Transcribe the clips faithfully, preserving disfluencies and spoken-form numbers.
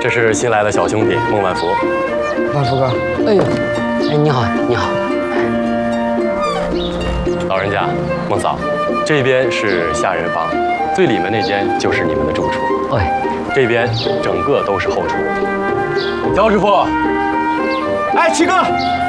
这是新来的小兄弟孟万福。 万福哥， 哎呦，哎，你好，你好。 老人家，孟嫂，这边是下人房，最里面那间就是你们的住处。 哎， 这边整个都是后厨。焦师傅， 哎，七哥，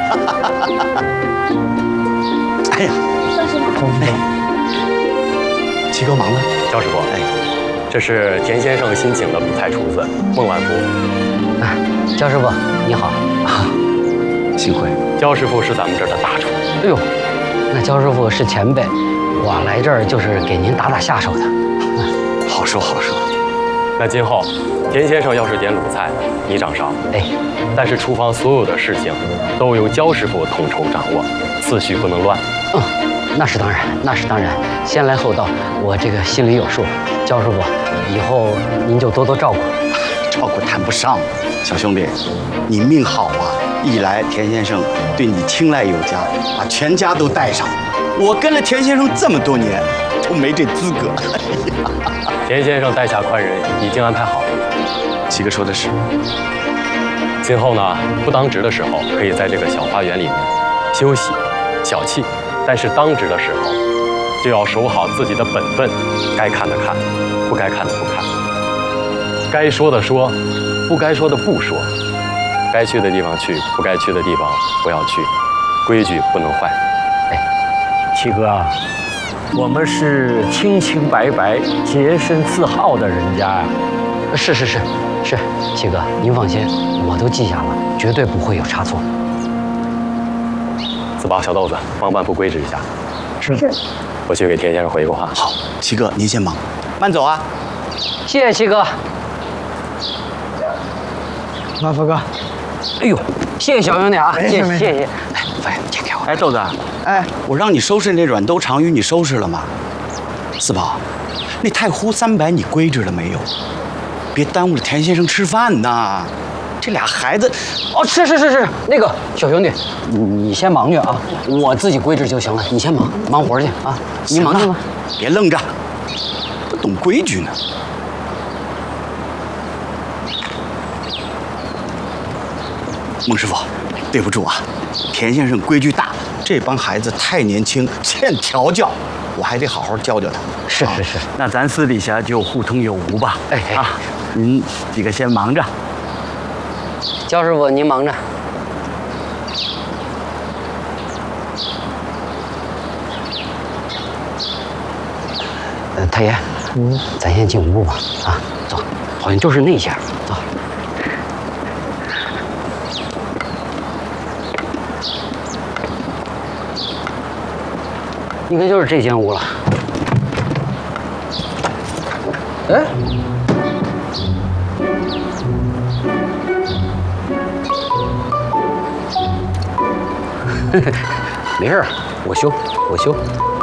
哎呀，哎，七哥忙了。 焦师傅， 哎， 这是田先生新请的鲁菜厨子孟万福。 哎，焦师傅你好。 啊，幸会。 焦师傅是咱们这儿的大厨。 哎呦，那焦师傅是前辈，我来这儿就是给您打打下手的。 好说好说。 那今后，田先生要是点鲁菜，你掌勺。 哎， 但是厨房所有的事情都由焦师傅统筹掌握，次序不能乱。 嗯，那是当然，那是当然，先来后到，我这个心里有数。焦师傅，以后您就多多照顾。 照顾谈不上，小兄弟，你命好啊！一来田先生对你青睐有加，把全家都带上。我跟了田先生这么多年，都没这资格。 田先生待下宽人，已经安排好了。 七哥说的是。 今后呢，不当值的时候，可以在这个小花园里面休息、小憩；但是当值的时候，就要守好自己的本分，该看的看，不该看的不看，该说的说，不该说的不说，该去的地方去，不该去的地方不要去，规矩不能坏。 七哥啊，我们是清清白白、洁身自好的人家呀。 是是是是，七哥您放心，我都记下了，绝对不会有差错。 子宝、小豆子，帮万福规制一下。 是。 我去给田先生回个话。 好，七哥您先忙，慢走啊。 谢谢七哥。 万福哥， 哎呦，谢谢小兄弟啊，谢谢谢谢。 哎，钱给我。 哎，豆子， 哎，我让你收拾那软兜长鱼，你收拾了吗？四宝，那太湖三百你规制了没有？别耽误了田先生吃饭呐。这俩孩子， 哦，是是是是，那个小兄弟，你你先忙去啊，我自己规制就行了，你先忙忙活去啊，你忙去吧。 别愣着，不懂规矩呢。孟师傅，对不住啊，田先生规矩大，这帮孩子太年轻，欠调教，我还得好好教教他。 是是是， 那咱私底下就互通有无吧。 哎哎啊，您几个先忙着。 焦师傅您忙着。呃，太爷，嗯，咱先进屋吧。啊，走，好像就是那家，走。应该就是这间屋了。哎，没事，我修，我修。